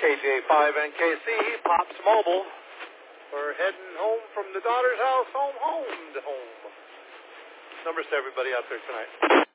KJ5NKC, Pops Mobile. We're heading home from the daughter's house, home to home. Numbers to everybody out there tonight.